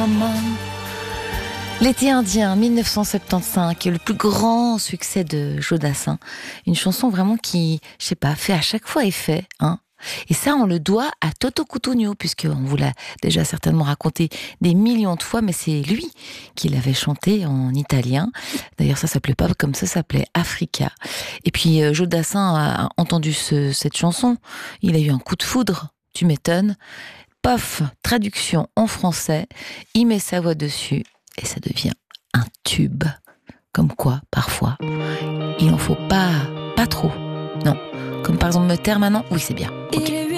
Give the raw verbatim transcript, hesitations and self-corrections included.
L'été indien, mille neuf cent soixante-quinze, le plus grand succès de Jodassin. Une chanson vraiment qui, je sais pas, fait à chaque fois effet, hein. Et ça, on le doit à Toto Cutugno, puisqu'on vous l'a déjà certainement raconté des millions de fois, mais c'est lui qui l'avait chanté en italien. D'ailleurs, ça s'appelait pas comme ça, ça s'appelait Africa. Et puis, euh, Jodassin a entendu ce, cette chanson, il a eu un coup de foudre, tu m'étonnes. Paf, traduction en français, il met sa voix dessus, et ça devient un tube. Comme quoi, parfois, il n'en faut pas, pas trop. Non. Comme par exemple me taire maintenant, oui c'est bien. Okay.